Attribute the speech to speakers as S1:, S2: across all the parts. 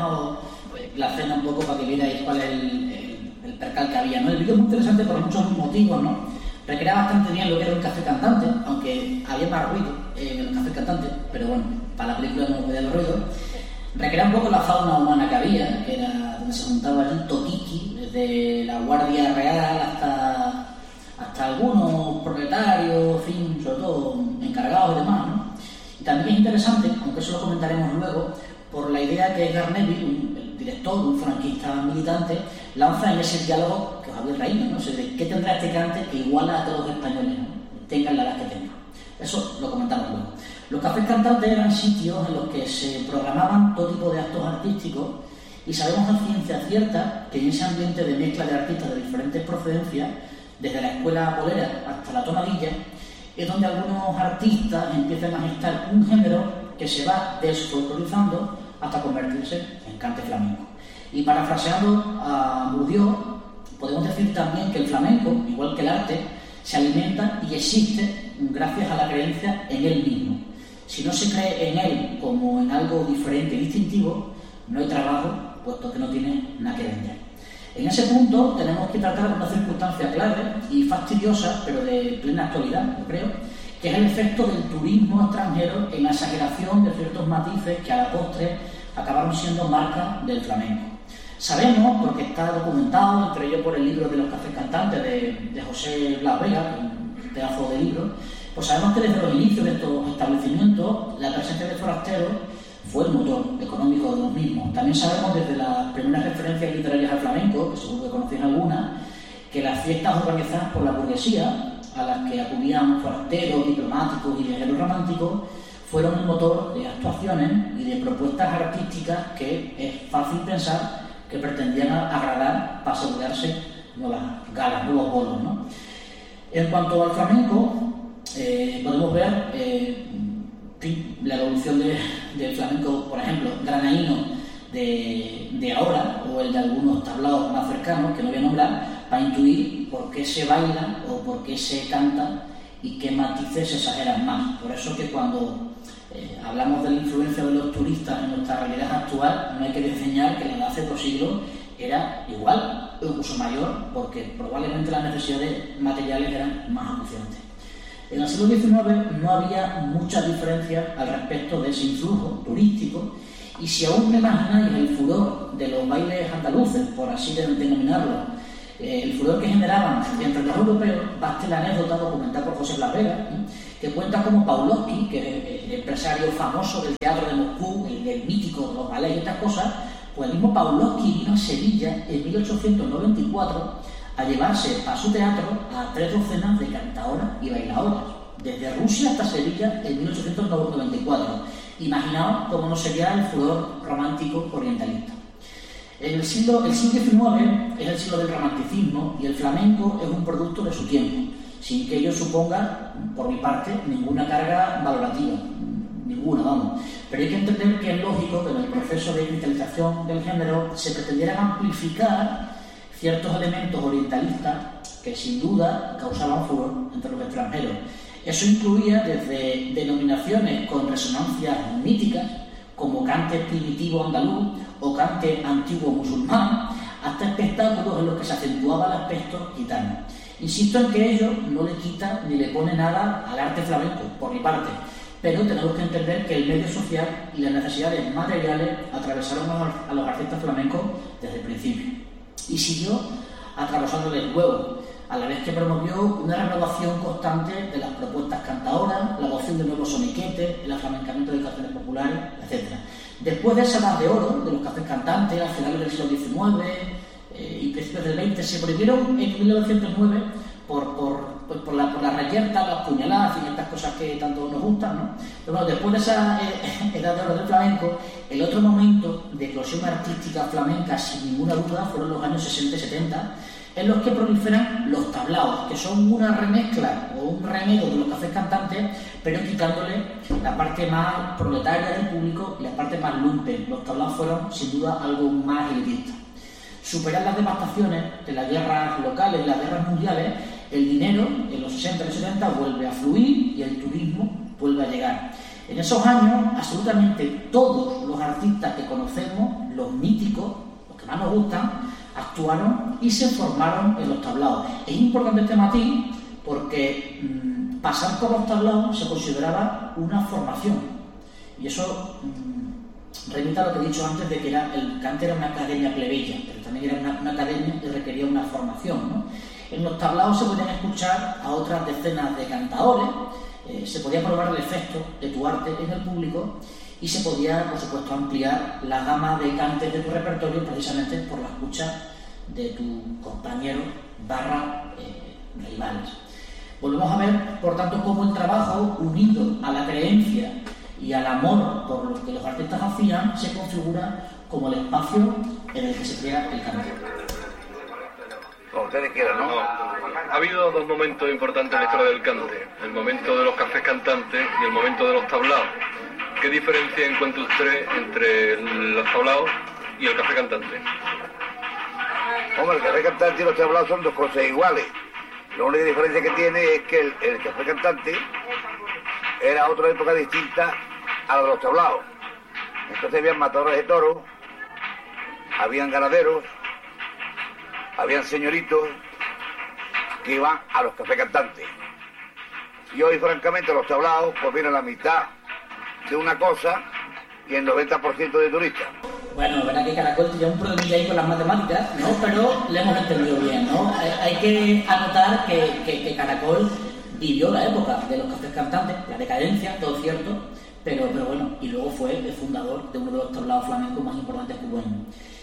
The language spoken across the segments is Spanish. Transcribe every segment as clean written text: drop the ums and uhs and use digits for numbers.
S1: dejado la cena un poco para que vierais cuál es el percal que había, ¿no? El vídeo es muy interesante por muchos motivos, ¿no? Recrea bastante bien lo que era un café cantante, aunque había más ruido en el café cantante, pero bueno, para la película no podía haber ruido. Recrea un poco la fauna humana que había, que era donde se juntaba el toquiqui, desde la Guardia Real hasta algunos proletarios, en fin, sobre todo encargados y demás, ¿no? Y también es interesante, aunque eso lo comentaremos luego, por la idea que Edgar Neville, el director, un franquista militante, lanza en ese diálogo que os habéis reído, ¿no? O sea, de qué tendrá este cante que iguala a todos los españoles, ¿no? Tengan la edad que tengan. Eso lo comentamos luego. Los cafés cantantes eran sitios en los que se programaban todo tipo de actos artísticos y sabemos a ciencia cierta que en ese ambiente de mezcla de artistas de diferentes procedencias, desde la escuela bolera hasta la tonadilla, es donde algunos artistas empiezan a gestar un género que se va desfolclorizando hasta convertirse en cante flamenco. Y parafraseando a Bourdieu, podemos decir también que el flamenco, igual que el arte, se alimenta y existe gracias a la creencia en él mismo. Si no se cree en él como en algo diferente y distintivo, no hay trabajo, puesto que no tiene nada que vender. En ese punto tenemos que tratar una circunstancia clave y fastidiosa, pero de plena actualidad, yo creo, que es el efecto del turismo extranjero en la exageración de ciertos matices que a la postre acabaron siendo marca del flamenco. Sabemos, porque está documentado, entre ellos por el libro de los cafés cantantes de José Blas Vega, un pedazo de libro, pues sabemos que desde los inicios de estos establecimientos la presencia de forasteros fue el motor económico de los mismos. También sabemos desde las primeras referencias literarias al flamenco, que seguro que conocéis algunas, que las fiestas organizadas por la burguesía, a las que acudían forasteros, diplomáticos y viajeros románticos, fueron el motor de actuaciones y de propuestas artísticas que es fácil pensar que pretendían agradar para asegurarse nuevas galas, nuevos bolos, ¿no? En cuanto al flamenco, podemos ver la evolución del flamenco, por ejemplo, granaíno de ahora, o el de algunos tablaos más cercanos, que no voy a nombrar, para intuir por qué se baila o por qué se canta y qué matices se exageran más. Por eso que cuando hablamos de la influencia de los turistas en nuestra realidad actual, no hay que desdeñar que la de hace 2 siglos era igual o incluso mayor, porque probablemente las necesidades materiales eran más acuciantes. En el siglo XIX no había muchas diferencias al respecto de ese influjo turístico, y si aún me imagináis el furor de los bailes andaluces, por así denominarlo, el furor que generaban entre los europeos, baste la anécdota documentada por José Blas Vega, que cuenta como Pavlovsky, que es el empresario famoso del teatro de Moscú, el mítico de los ballets y estas cosas, pues el mismo Pavlovsky vino a Sevilla en 1894 a llevarse a su teatro a 3 docenas de cantadoras y bailadoras, desde Rusia hasta Sevilla en 1894. Imaginaos cómo no sería el furor romántico orientalista. El siglo XIX es el siglo del romanticismo y el flamenco es un producto de su tiempo, sin que ello suponga, por mi parte, ninguna carga valorativa, ninguna, vamos. Pero hay que entender que es lógico que en el proceso de cristalización del género se pretendieran amplificar ciertos elementos orientalistas que sin duda causaban furor entre los extranjeros. Eso incluía desde denominaciones con resonancias míticas, como cante primitivo andaluz o cante antiguo musulmán, hasta espectáculos en los que se acentuaba el aspecto gitano. Insisto en que ello no le quita ni le pone nada al arte flamenco, por mi parte, pero tenemos que entender que el medio social y las necesidades materiales atravesaron a los artistas flamencos desde el principio, y siguió atravesándoles luego, a la vez que promovió una renovación constante de las propuestas cantadoras, la adopción de nuevos soniquetes, el aflamencamiento de canciones populares, etc. Después de esa edad de oro de los cafés cantantes, a finales del siglo XIX y principios del XX, se prohibieron en 1909 por la reyerta, las puñaladas y estas cosas que tanto nos gustan, ¿no? Pero bueno, después de esa edad de oro del flamenco, el otro momento de eclosión artística flamenca, sin ninguna duda, fueron los años 60 y 70, en los que proliferan los tablaos, que son una remezcla o un remedo de los cafés cantantes, pero quitándole la parte más proletaria del público y la parte más lumpen. Los tablaos fueron, sin duda, algo más elitista. Superar las devastaciones de las guerras locales y las guerras mundiales, el dinero en los 60 y los 70 vuelve a fluir y el turismo vuelve a llegar. En esos años, absolutamente todos los artistas que conocemos, los míticos, los que más nos gustan, actuaron y se formaron en los tablaos. Es importante este matiz porque pasar por los tablaos se consideraba una formación. Y eso remite a lo que he dicho antes de que el cante era una academia plebeya, pero también era una academia que requería una formación, ¿no? En los tablaos se podían escuchar a otras decenas de cantadores, se podía probar el efecto de tu arte en el público y se podía, por supuesto, ampliar la gama de cantes de tu repertorio precisamente por la escucha de tus compañeros rivales. Volvemos a ver, por tanto, cómo el trabajo unido a la creencia y al amor por lo que los artistas hacían se configura como el espacio en el que se crea el cante.
S2: Como ustedes quieran, ¿no?
S3: Ha habido dos momentos importantes en la historia del cante: el momento de los cafés cantantes y el momento de los tablaos. ¿Qué diferencia encuentra usted entre los tablaos y el café cantante?
S2: Hombre, el café cantante y los tablaos son dos cosas iguales. La única diferencia que tiene es que el café cantante era otra época distinta a la de los tablaos. Entonces habían matadores de toros, habían ganaderos, habían señoritos que iban a los cafés cantantes. Y hoy, francamente, los tablaos pues vienen a la mitad de una cosa y el 90% de turistas.
S1: Bueno, la verdad que Caracol tiene un problemilla ahí con las matemáticas, ¿no? Pero le hemos entendido bien, ¿no? Hay que anotar que Caracol vivió la época de los cafés cantantes, la decadencia, todo cierto, pero bueno, y luego fue el fundador de uno de los tablaos flamencos más importantes que hubo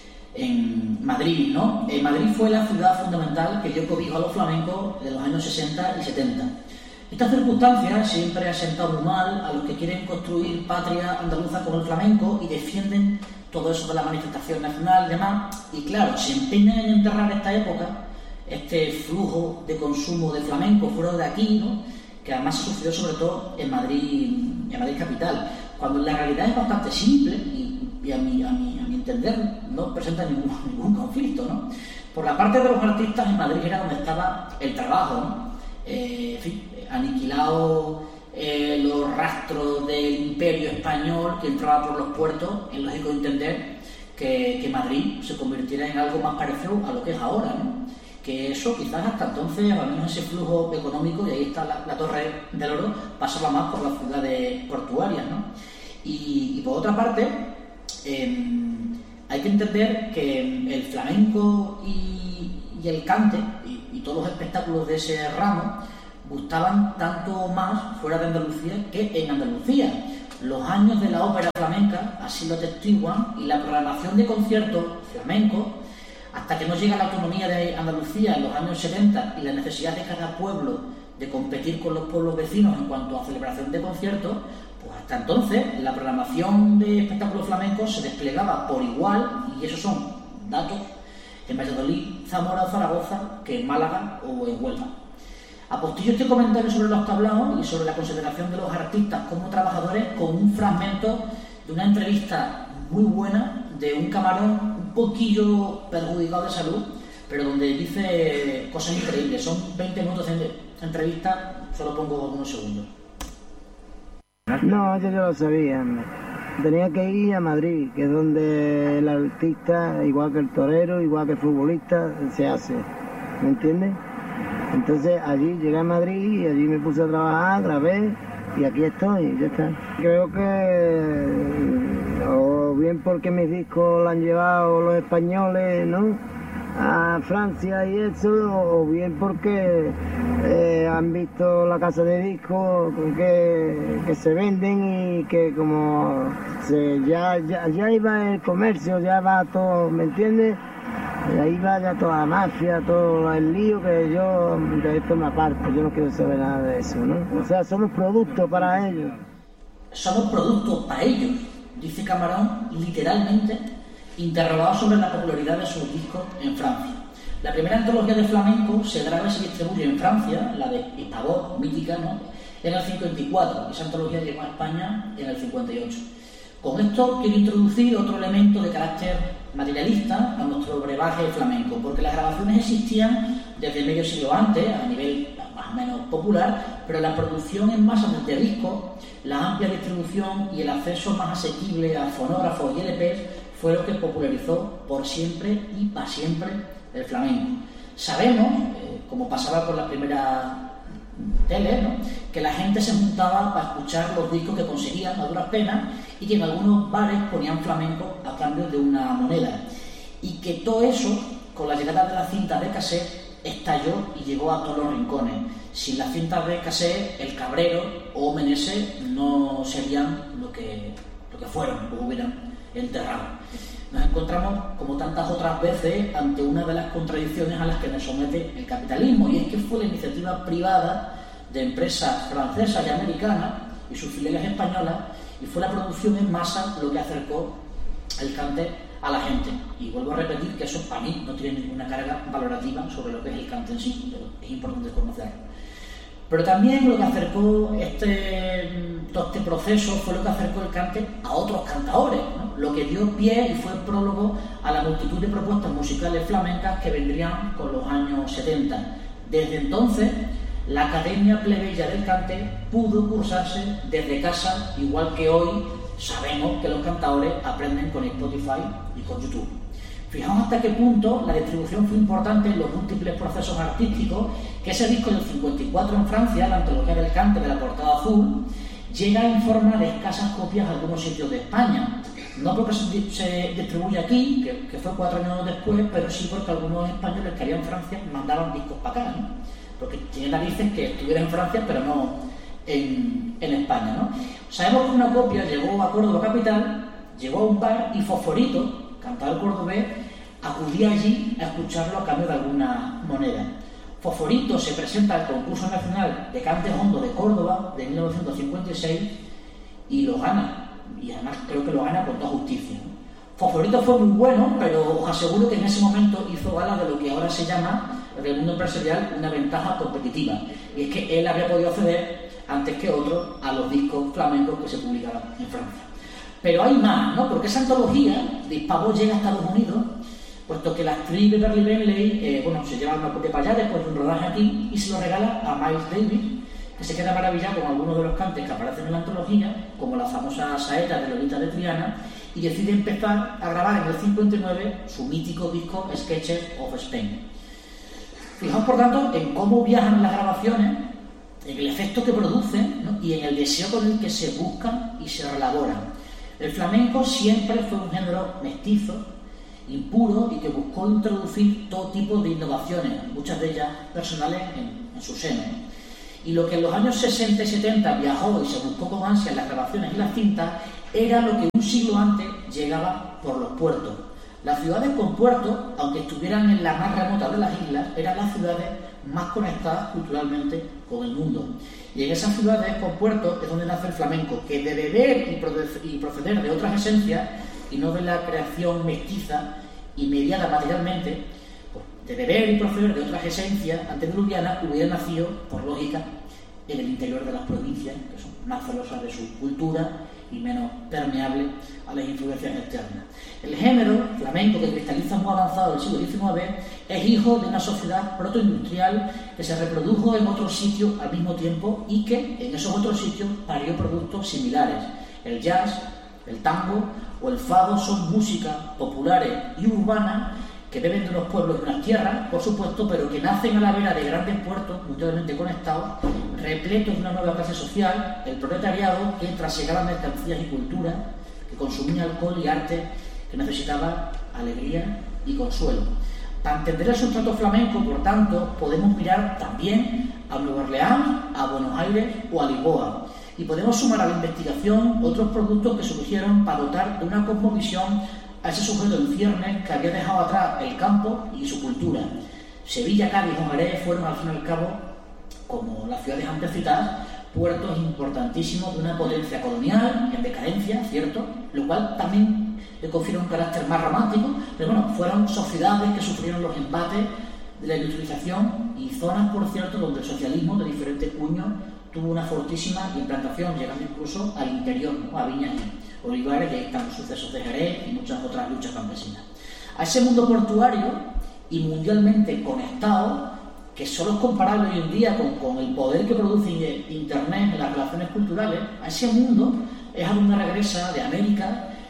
S1: en Madrid, ¿no? Madrid fue la ciudad fundamental que dio cobijo a los flamencos de los años 60 y 70. Esta circunstancia siempre ha sentado muy mal a los que quieren construir patria andaluza con el flamenco y defienden todo eso de la manifestación nacional y demás, y claro, se empeñan en enterrar esta época, este flujo de consumo de flamenco fuera de aquí, ¿no? Que además se sucedió sobre todo en Madrid capital, cuando la realidad es bastante simple y a mi entender no presenta ningún conflicto, ¿no? Por la parte de los artistas, en Madrid era donde estaba el trabajo, ¿no? En fin, aniquilado los rastros del imperio español que entraba por los puertos, es lógico entender que Madrid se convirtiera en algo más parecido a lo que es ahora, ¿no? Que eso quizás hasta entonces, al menos ese flujo económico, y ahí está la Torre del Oro, pasaba más por las ciudades portuarias, ¿no? Y por otra parte, hay que entender que el flamenco y el cante y todos los espectáculos de ese ramo gustaban tanto más fuera de Andalucía que en Andalucía. Los años de la ópera flamenca así lo atestiguan, y la programación de conciertos flamencos, hasta que no llega la autonomía de Andalucía en los años 70 y la necesidad de cada pueblo de competir con los pueblos vecinos en cuanto a celebración de conciertos, pues hasta entonces la programación de espectáculos flamencos se desplegaba por igual, y esos son datos, en Valladolid, Zamora o Zaragoza que en Málaga o en Huelva. Apostillo este comentario sobre los tablaos y sobre la consideración de los artistas como trabajadores con un fragmento de una entrevista muy buena de un camarón un poquillo perjudicado de salud, pero donde dice cosas increíbles. Son 20 minutos de entrevista, solo pongo algunos segundos.
S4: No, yo lo sabía. Tenía que ir a Madrid, que es donde el artista, igual que el torero, igual que el futbolista, se hace. ¿Me entiendes? Entonces allí llegué a Madrid y allí me puse a trabajar, grabé y aquí estoy, ya está. Creo que o bien porque mis discos lo han llevado los españoles, ¿no?, a Francia y eso, o bien porque han visto la casa de discos que se venden y que como ya iba el comercio, ya va todo, ¿me entiendes? Y ahí va ya toda la mafia, todo el lío, que yo de esto me aparto, yo no quiero saber nada de eso, ¿no? O sea, somos productos para ellos.
S1: Somos productos para ellos, dice Camarón literalmente, interrogado sobre la popularidad de sus discos en Francia. La primera antología de flamenco se graba y se distribuye en Francia, la de Hispavox, mítica, ¿no?, en el 54, esa antología llegó a España en el 58. Con esto quiero introducir otro elemento de carácter materialista a nuestro brebaje flamenco, porque las grabaciones existían desde medio siglo antes, a nivel más o menos popular, pero la producción en masa de discos, la amplia distribución y el acceso más asequible a fonógrafos y LPs fue lo que popularizó por siempre y para siempre el flamenco. Sabemos, como pasaba con la primera tele, ¿no?, que la gente se juntaba para escuchar los discos que conseguían a duras penas y que en algunos bares ponían flamenco a cambio de una moneda. Y que todo eso, con la llegada de las cintas de cassette, estalló y llegó a todos los rincones. Sin las cintas de cassette, El Cabrero o Meneses no serían lo que fueron, o hubieran enterrado. Nos encontramos, como tantas otras veces, ante una de las contradicciones a las que nos somete el capitalismo, y es que fue la iniciativa privada de empresas francesas y americanas y sus filiales españolas, y fue la producción en masa lo que acercó el cante a la gente. Y vuelvo a repetir que eso para mí no tiene ninguna carga valorativa sobre lo que es el cante en sí, pero es importante conocerlo. Pero también lo que acercó todo este proceso fue lo que acercó el cante a otros cantadores, ¿no? Lo que dio pie y fue el prólogo a la multitud de propuestas musicales flamencas que vendrían con los años 70. Desde entonces, la Academia Plebeya del Cante pudo cursarse desde casa, igual que hoy sabemos que los cantadores aprenden con Spotify y con YouTube. Fijaos hasta qué punto la distribución fue importante en los múltiples procesos artísticos que ese disco del 54 en Francia, la antología del cante de la portada azul, llega en forma de escasas copias a algunos sitios de España. No porque se distribuye aquí, que fue 4 años después, pero sí porque algunos españoles que había en Francia mandaban discos para acá, ¿no? Porque tiene narices que estuviera en Francia, pero no en España, ¿no? Sabemos que una copia llegó a Córdoba capital, llegó a un bar y Fosforito, cantador cordobés, acudía allí a escucharlo a cambio de alguna moneda. Fosforito se presenta al concurso nacional de cante hondo de Córdoba de 1956 y lo gana. Y además creo que lo gana con toda justicia, ¿no? Fosforito fue muy bueno, pero os aseguro que en ese momento hizo gala de lo que ahora se llama, en el mundo empresarial, una ventaja competitiva. Y es que él había podido acceder antes que otros a los discos flamencos que se publicaban en Francia. Pero hay más, ¿no? Porque esa antología de Hispavox llega a Estados Unidos, puesto que la actriz Beverly Benley, se lleva una copia para allá después de un rodaje aquí y se lo regala a Miles Davis, que se queda maravillado con algunos de los cantes que aparecen en la antología, como la famosa saeta de Lolita de Triana, y decide empezar a grabar en el 59 su mítico disco Sketches of Spain. Fijaos, por tanto, en cómo viajan las grabaciones, en el efecto que producen, ¿no?, y en el deseo con el que se buscan y se reelaboran. El flamenco siempre fue un género mestizo, impuro y que buscó introducir todo tipo de innovaciones, muchas de ellas personales, en su seno. Y lo que en los años 60 y 70 viajó y se buscó con ansia en las grabaciones y las cintas era lo que un siglo antes llegaba por los puertos. Las ciudades con puertos, aunque estuvieran en la más remota de las islas, eran las ciudades más conectadas culturalmente con el mundo. Y en esas ciudades con puertos es donde nace el flamenco, que de beber y proceder de otras esencias, y no de la creación mestiza y mediada materialmente, pues, de beber y proceder de otras esencias antediluvianas, hubiera nacido, por lógica, en el interior de las provincias, que son más celosas de su cultura y menos permeables a las influencias externas. El género flamenco, que cristaliza muy avanzado del siglo XIX, es hijo de una sociedad protoindustrial que se reprodujo en otros sitios al mismo tiempo y que en esos otros sitios parió productos similares. El jazz, el tango o el fado son músicas populares y urbanas que beben de unos pueblos y unas tierras, por supuesto, pero que nacen a la vera de grandes puertos mundialmente conectados, repletos de una nueva clase social, el proletariado, que trasegaba mercancías y cultura, que consumía alcohol y arte, que necesitaba alegría y consuelo. Para entender el sustrato flamenco, por tanto, podemos mirar también a Nueva Orleans, a Buenos Aires o a Lisboa. Y podemos sumar a la investigación otros productos que surgieron para dotar de una cosmovisión a ese sujeto en ciernes que había dejado atrás el campo y su cultura. Sevilla, Cádiz o Jerez fueron, al fin y al cabo, como las ciudades antes citadas, puertos importantísimos de una potencia colonial en decadencia, ¿cierto? Lo cual también le confiere un carácter más romántico, pero bueno, fueron sociedades que sufrieron los embates de la industrialización y zonas, por cierto, donde el socialismo de diferentes cuños tuvo una fortísima implantación, llegando incluso al interior, ¿no?, a viñas y olivares, y ahí están los sucesos de Jerez y muchas otras luchas campesinas. A ese mundo portuario y mundialmente conectado, que solo es comparable hoy en día con el poder que produce Internet en las relaciones culturales, a ese mundo es a donde regresa de América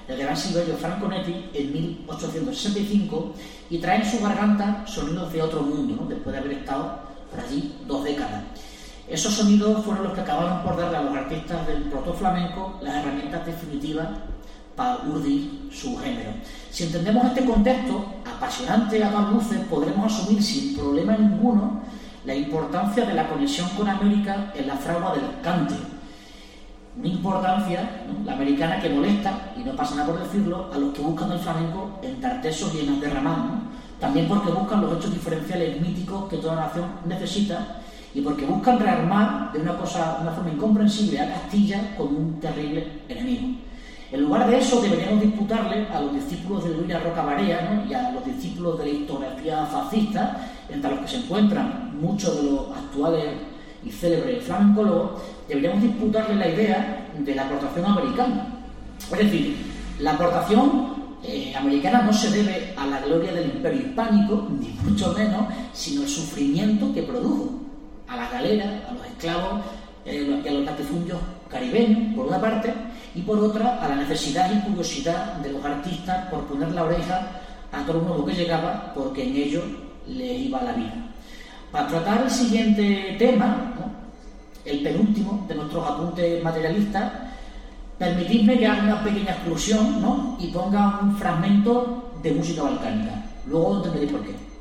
S1: el gran Silverio Franconetti, en 1865, y trae en su garganta sonidos de otro mundo, ¿no? Después de haber estado por allí 2 décadas. Esos sonidos fueron los que acabaron por darle a los artistas del protoflamenco las herramientas definitivas para urdir su género. Si entendemos este contexto apasionante a todas luces, podremos asumir sin problema ninguno la importancia de la conexión con América en la fragua del cante. Una importancia, ¿no?, la americana, que molesta, y no pasa nada por decirlo, a los que buscan el flamenco en tartesos y en derramar, ¿no? También porque buscan los hechos diferenciales míticos que toda nación necesita, y porque buscan rearmar de una forma incomprensible a Castilla como un terrible enemigo. En lugar de eso, deberíamos disputarle a los discípulos de Luis Roca Barea, ¿no?, y a los discípulos de la historiografía fascista, entre los que se encuentran muchos de los actuales y célebres flamencólogos, deberíamos disputarle la idea de la aportación americana. Es decir, la aportación americana no se debe a la gloria del imperio hispánico, ni mucho menos, sino al sufrimiento que produjo a las galeras, a los esclavos y a los latifundios caribeños, por una parte, y por otra, a la necesidad y curiosidad de los artistas por poner la oreja a todo lo nuevo que llegaba, porque en ello les iba la vida. Para tratar el siguiente tema, ¿no?, el penúltimo de nuestros apuntes materialistas, permitidme que haga una pequeña exclusión, ¿no?, y ponga un fragmento de música balcánica. Luego entenderéis por qué.